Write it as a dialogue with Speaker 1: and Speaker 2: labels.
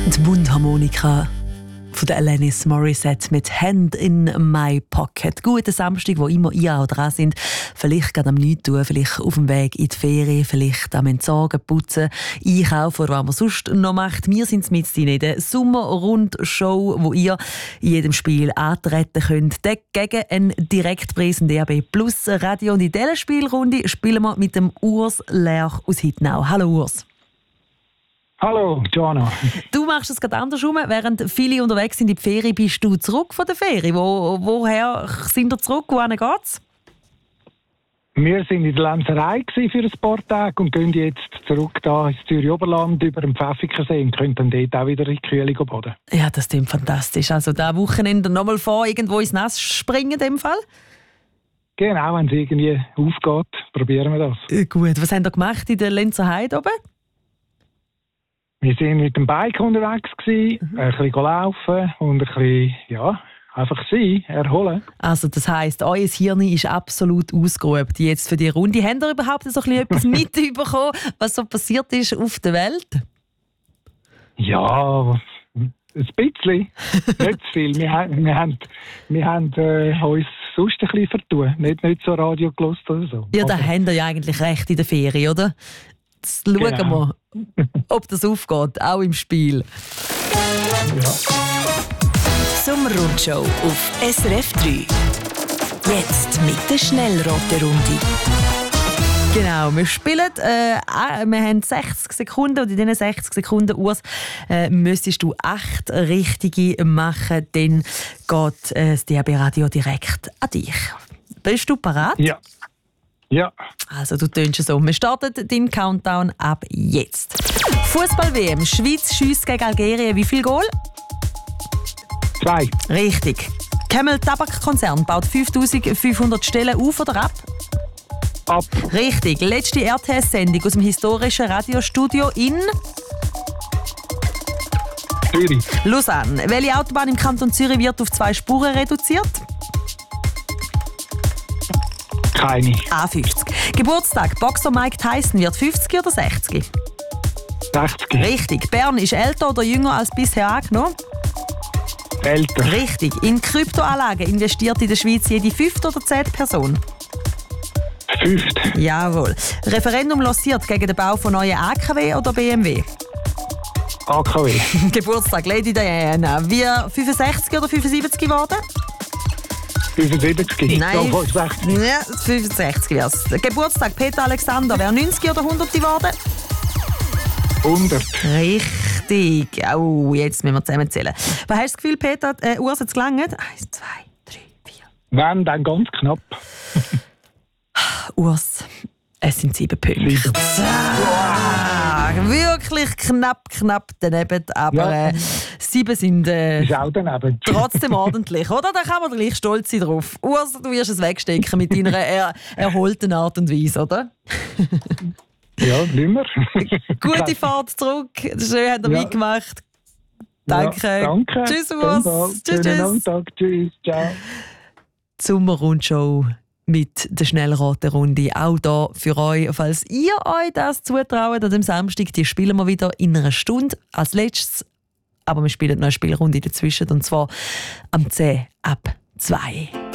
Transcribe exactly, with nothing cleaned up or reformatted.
Speaker 1: Die Mundharmonika von der Alanis Morissette mit «Hand in my pocket». Guten Samstag, wo immer ihr auch dran sind. Vielleicht gerade am Nichts tun, vielleicht auf dem Weg in die Ferien, vielleicht am Entsorgen, Putzen, Einkaufen oder was man sonst noch macht. Wir sind mit in der Sommerrundshow, wo ihr in jedem Spiel antreten könnt. Gegen einen Direktpreis in D A B Plus Radio. Und in dieser Spielrunde spielen wir mit dem Urs Lerch aus Hittnau. Hallo Urs.
Speaker 2: Hallo, Joanna.
Speaker 1: Du machst es gerade andersrum. Während viele unterwegs sind in die Ferien, bist du zurück von der Ferie. Wo, woher sind ihr zurück? Wohin geht's?
Speaker 2: Wir waren in der Lenzerei für ein paar Tage und gehen jetzt zurück da ins Zürich Oberland über den Pfäffikensee und können dann dort auch wieder in die Kühlung baden. Ja, das klingt fantastisch. Also da Wochenende nochmal vor, irgendwo ins Nass springen in dem Fall? Genau, wenn es irgendwie aufgeht, probieren wir das.
Speaker 1: Äh, gut, was habt ihr gemacht in der Lenzer Heide oben?
Speaker 2: Wir waren mit dem Bike unterwegs, gewesen, mhm. ein bisschen laufen und ein bisschen, ja, einfach sein, erholen.
Speaker 1: Also das heisst, euer Hirn ist absolut ausgeruht jetzt für die Runde. Habt ihr überhaupt so ein etwas mitbekommen, was so passiert ist auf der Welt?
Speaker 2: Ja, ein bisschen. Nicht zu viel. Wir, haben, wir haben, wir haben äh, uns sonst ein bisschen vertun. Nicht, nicht so Radio gehört oder so.
Speaker 1: Ja, da habt ihr ja eigentlich recht in der Ferien, oder? Jetzt schauen genau. wir, ob das aufgeht, auch im Spiel.
Speaker 2: Ja.
Speaker 3: Sommerrundshow auf S R F drei. Jetzt mit der Schnellraterunde.
Speaker 1: Genau, wir spielen, äh, wir haben sechzig Sekunden und in diesen sechzig Sekunden, Urs, äh, müsstest du acht richtige machen, dann geht äh, das D A B Radio direkt an dich. Bist du bereit?
Speaker 2: Ja. Ja.
Speaker 1: Also du tönst so. Wir starten den Countdown ab jetzt. Fußball-W M. Schweiz schießt gegen Algerien. Wie viel Goal?
Speaker 2: Zwei.
Speaker 1: Richtig. Camel Tabakkonzern baut fünftausendfünfhundert Stellen auf oder ab?
Speaker 2: Ab.
Speaker 1: Richtig. Letzte R T S-Sendung aus dem historischen Radiostudio in
Speaker 2: Zürich.
Speaker 1: Lausanne. Welche Autobahn im Kanton Zürich wird auf zwei Spuren reduziert?
Speaker 2: Keine.
Speaker 1: A fünfzig. Geburtstag. Boxer Mike Tyson wird fünfzig oder sechzig?
Speaker 2: sechzig.
Speaker 1: Richtig. Bern ist älter oder jünger als bisher angenommen?
Speaker 2: Älter.
Speaker 1: Richtig. In Kryptoanlagen investiert in der Schweiz jede fünfte oder zehnte Person?
Speaker 2: Fünft.
Speaker 1: Jawohl. Referendum lanciert gegen den Bau von neuen A K W oder B M W?
Speaker 2: A K W.
Speaker 1: Geburtstag Lady Diana. Wir fünfundsechzig oder fünfundsiebzig geworden?
Speaker 2: fünfundsiebzig.
Speaker 1: Nein.
Speaker 2: Ja, fünfundsechzig.
Speaker 1: Ja, fünfundsechzig wär's. Geburtstag Peter Alexander. Wäre neunzig oder hundert geworden?
Speaker 2: hundert.
Speaker 1: Richtig. Oh, jetzt müssen wir zusammenzählen. Was hast du das Gefühl, Peter? Äh, Urs, hat es gelangt? Eins, zwei, drei, vier.
Speaker 2: Wenn, dann ganz knapp.
Speaker 1: Urs, es sind sieben Punkte.
Speaker 2: Sieben.
Speaker 1: Ah, wirklich knapp, knapp daneben. Aber
Speaker 2: Ja.
Speaker 1: äh, sieben sind äh,
Speaker 2: Ist auch daneben.
Speaker 1: trotzdem ordentlich, oder? Da kann man gleich stolz sein drauf. Urs, du wirst es wegstecken mit deiner er erholten Art und Weise, oder?
Speaker 2: Ja, nicht mehr.
Speaker 1: Gute Fahrt zurück. Schön, habt ihr
Speaker 2: Ja.
Speaker 1: mitgemacht. Danke.
Speaker 2: Ja, danke.
Speaker 1: Tschüss, Urs. Tschüss,
Speaker 2: Schönen
Speaker 1: tschüss.
Speaker 2: Nachmittag. Tschüss. Ciao.
Speaker 1: Die Sommerrundshow mit der Schnellraterunde. Auch da für euch, falls ihr euch das zutraut, an dem Samstag, die spielen wir wieder in einer Stunde als letztes. Aber wir spielen noch eine Spielrunde dazwischen, und zwar am zehn ab zwei.